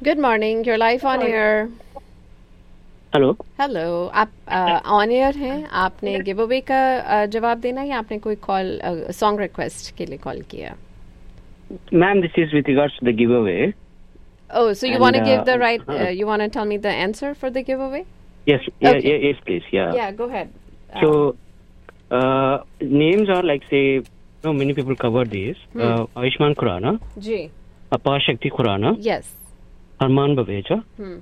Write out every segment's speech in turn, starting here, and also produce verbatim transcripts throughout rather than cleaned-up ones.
Good morning. You're live on air. Hello hello, आप on air हैं. आपने give away का uh, जवाब देना या आपने कोई कॉल सॉन्ग रिक्वेस्ट के लिए कॉल किया? Ma'am, this is with regards to the give away. Oh, so you want to And, give the uh, right? uh, Uh, you want to tell me the answer for the giveaway? Yes, yeah, Okay. yeah, yes, please, yeah. Yeah, go ahead. Uh, So, uh, names are like, say, no, many people covered these. Hmm. Uh, Ayushman Khurrana, ji. Apar Shakti Khurrana, Yes. Harman Baweja, Hmm.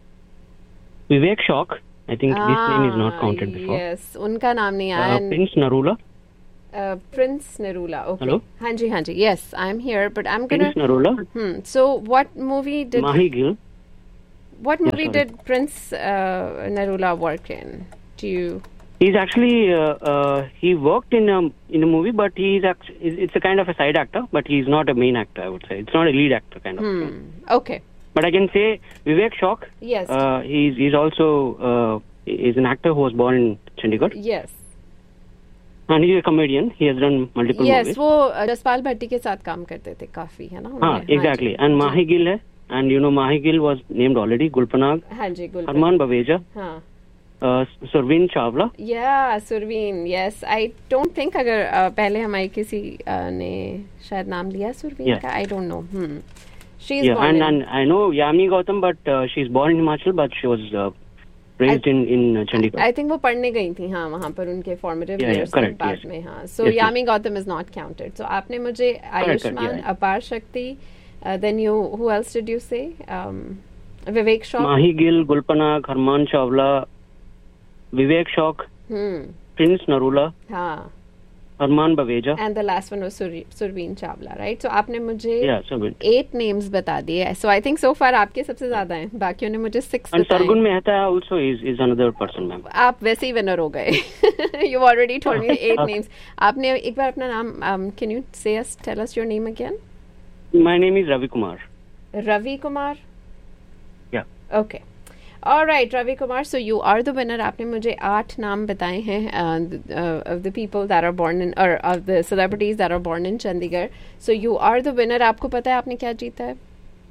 Vivek Shok. I think this name is not Ah, counted before. Yes, उनका नाम नहीं Uh, आया. Prince Narula, Uh, Prince Nerula. Okay. Hello? हाँ जी, हाँ जी. Yes, I'm here, but I'm gonna. Prince Narula, Hmm. So, what movie did? Mahi Gill. What Yeah, movie sorry. did Prince uh, Nerula work in? Do you? He's actually uh, uh, he worked in a in a movie, but he's act- it's a kind of a side actor, but he's not a main actor. I would say it's not a lead actor kind of. Hmm. Okay. But I can say Vivek Shok. Yes. Uh, he's he's also uh, is an actor who was born in Chandigarh, Yes. and he's a comedian. He has done multiple Yes, movies. वो uh, Jaspal भट्टी के साथ काम करते थे काफी, है ना? हाँ, उनमें? exactly. Ji, And ji. Mahi Gill है, and you know Mahi Gill was named already. Gulpanag, हाँ जी, गुल. Harman Baweja, हाँ. uh, Surveen Chawla. Yeah, Surveen. Yes, I don't think अगर uh, पहले हमारी किसी uh, ने शायद नाम लिया सुरवीन Yeah. का. I don't know. Hmm. She's Yeah, born and in. and I know Yami Gautam, but uh, she's born in Himachal, but she was uh, raised I- in in uh, Chandigarh. I think वो पढ़ने गई थी, हाँ, वहाँ पर उनके formative Yeah, yeah, years correct, बाद yes. में, हाँ. So Yes, yes. Yami Gautam is not counted. So आपने मुझे correct, आयुष्मान, yeah. अपार शक्ति, uh, then you, who else did you say? Um, Vivek Shok. Mahi Gill, Gulpanag, Harman Chawla, Vivek Shok, Hmm. Prince Narula, हाँ. Harman Baweja. And the last one was Sur- Surveen Chawla, right? So आपने मुझे Yeah, Surveen. eight names बता दिए. So I think so far आपके सबसे ज्यादा हैं. बाकियों ने मुझे six And बताए. Sargun Mehta also is is another person, ma'am. आप वैसे ही विनर हो गए. You've already told me eight Okay. names. आपने एक बार अपना नाम um, can you say us tell us your name again? My name is Ravi Kumar. Ravi Kumar. Yeah. Okay. All right, Ravi Kumar. So you are the winner. आपने मुझे आठ नाम बताए हैं uh, uh, of the people that are born in or of the celebrities that are born in Chandigarh. So you are the winner. आपको पता है आपने क्या जीता है?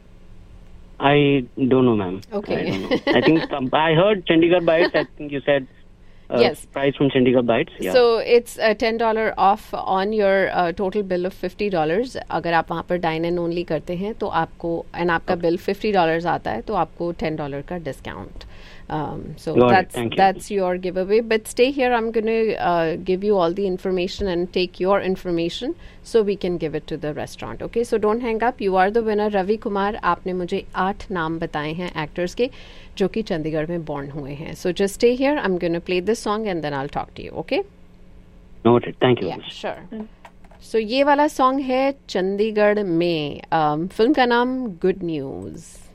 I don't know, ma'am. Okay. I don't know. I think um, I heard Chandigarh Bites. I think you said uh, Yes. price from Chandigarh Bites. Yeah. So it's a ten dollar off on your uh, total bill of fifty dollars. अगर आप वहाँ पर dine in only करते हैं तो आपको and आपका bill fifty dollars आता है तो आपको ten dollar का discount. Um, so Got it. that's Thank you. that's your giveaway. But stay here. I'm gonna uh, give you all the information and take your information so we can give it to the restaurant. Okay. So don't hang up. You are the winner, Ravi Kumar. आपने मुझे आठ नाम बताए हैं actors के जो कि चंडीगढ़ में born हुए हैं. So just stay here. I'm gonna play this song and then I'll talk to you. Okay. Noted. Thank you. Yeah, sure. So ये वाला सॉन्ग है चंडीगढ़ में. um, फिल्म का नाम गुड न्यूज़.